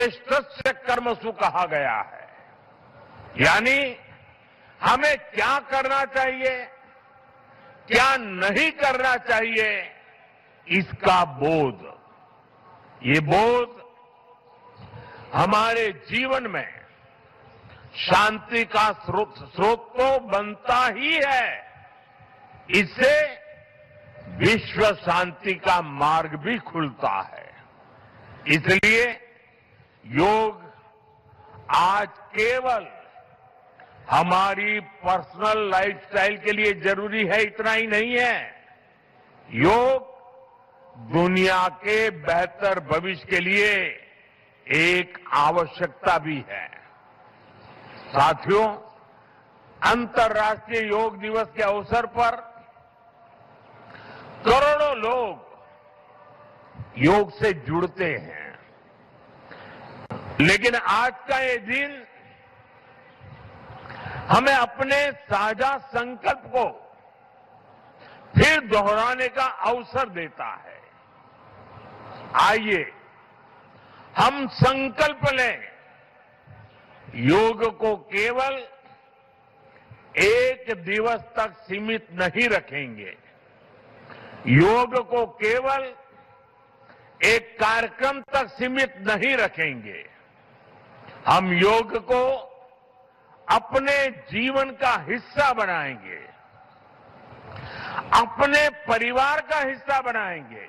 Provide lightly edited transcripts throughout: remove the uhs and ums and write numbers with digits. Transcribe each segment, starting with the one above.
श्रेष्ठस्य कर्मसु कहा गया है, यानी हमें क्या करना चाहिए, क्या नहीं करना चाहिए, इसका बोध, ये बोध हमारे जीवन में शांति का स्रोत तो बनता ही है, इससे विश्व शांति का मार्ग भी खुलता है। इसलिए योग आज केवल हमारी पर्सनल लाइफस्टाइल के लिए जरूरी है इतना ही नहीं है, योग दुनिया के बेहतर भविष्य के लिए एक आवश्यकता भी है। साथियों, अंतर्राष्ट्रीय योग दिवस के अवसर पर करोड़ों लोग योग से जुड़ते हैं, लेकिन आज का ये दिन हमें अपने साझा संकल्प को फिर दोहराने का अवसर देता है। आइए हम संकल्प लें, योग को केवल एक दिवस तक सीमित नहीं रखेंगे, योग को केवल एक कार्यक्रम तक सीमित नहीं रखेंगे, हम योग को अपने जीवन का हिस्सा बनाएंगे, अपने परिवार का हिस्सा बनाएंगे,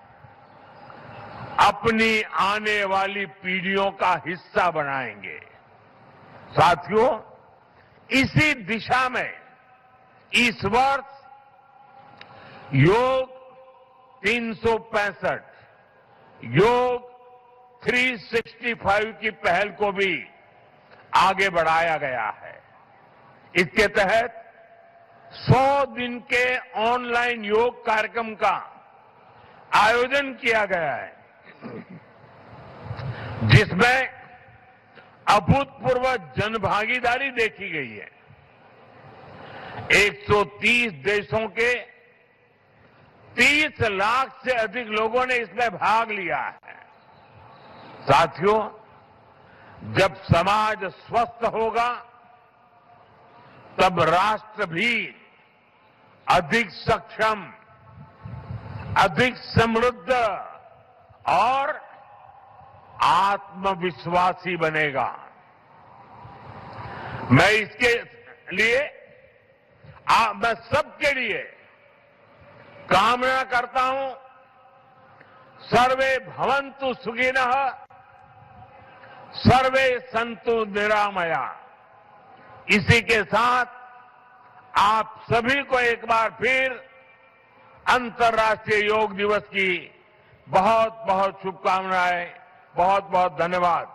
अपनी आने वाली पीढ़ियों का हिस्सा बनाएंगे। साथियों, इसी दिशा में इस वर्ष योग 365 योग 365 की पहल को भी आगे बढ़ाया गया है। इसके तहत 100 दिन के ऑनलाइन योग कार्यक्रम का आयोजन किया गया है, जिसमें अभूतपूर्व जनभागीदारी देखी गई है। 130 देशों के 30 लाख से अधिक लोगों ने इसमें भाग लिया है। साथियों, जब समाज स्वस्थ होगा तब राष्ट्र भी अधिक सक्षम, अधिक समृद्ध और आत्मविश्वासी बनेगा। मैं इसके लिए मैं सबके लिए कामना करता हूं, सर्वे भवन्तु सुखिनः, सर्वे सन्तु निरामया। इसी के साथ आप सभी को एक बार फिर अंतर्राष्ट्रीय योग दिवस की बहुत बहुत शुभकामनाएं, बहुत बहुत धन्यवाद।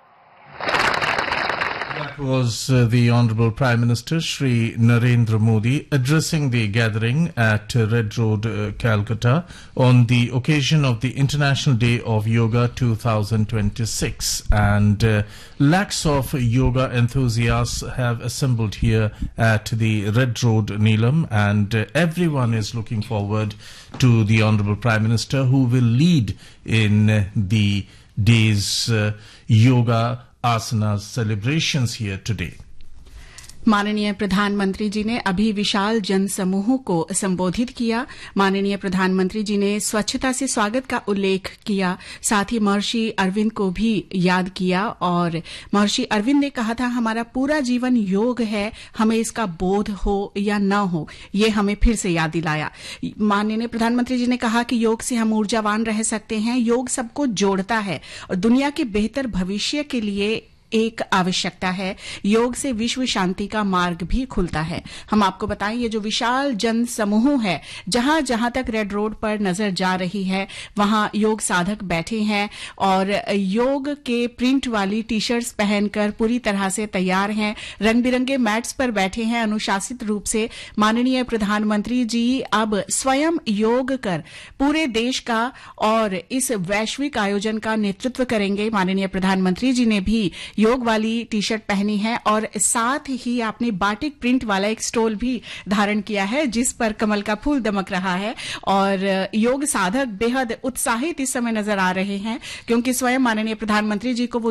That was the Honorable Prime Minister Shri Narendra Modi addressing the gathering at Red Road, Calcutta on the occasion of the International Day of Yoga 2026. And lakhs of yoga enthusiasts have assembled here at the Red Road, Neelam, and everyone is looking forward to the Honorable Prime Minister, who will lead in the day's yoga asanas celebrations here today. माननीय प्रधानमंत्री जी ने अभी विशाल जन समूह को संबोधित किया। माननीय प्रधानमंत्री जी ने स्वच्छता से स्वागत का उल्लेख किया, साथ ही महर्षि अरविंद को भी याद किया और महर्षि अरविंद ने कहा था, हमारा पूरा जीवन योग है, हमें इसका बोध हो या न हो, ये हमें फिर से याद दिलाया। माननीय प्रधानमंत्री जी ने कहा कि योग से हम ऊर्जावान रह सकते हैं, योग सबको जोड़ता है और दुनिया के बेहतर भविष्य के लिए एक आवश्यकता है। योग से विश्व शांति का मार्ग भी खुलता है। हम आपको बताएं, ये जो विशाल जन समूह है, जहां जहां तक रेड रोड पर नजर जा रही है, वहां योग साधक बैठे हैं और योग के प्रिंट वाली टी शर्ट्स पहनकर पूरी तरह से तैयार हैं, रंग बिरंगे मैट्स पर बैठे हैं। अनुशासित रूप से माननीय प्रधानमंत्री जी अब स्वयं योग कर पूरे देश का और इस वैश्विक आयोजन का नेतृत्व करेंगे। माननीय प्रधानमंत्री जी ने भी योग वाली टी शर्ट पहनी है और साथ ही आपने बाटिक प्रिंट वाला एक स्टोल भी धारण किया है जिस पर कमल का फूल दमक रहा है और योग साधक बेहद उत्साहित इस समय नजर आ रहे हैं क्योंकि स्वयं माननीय प्रधानमंत्री जी को वो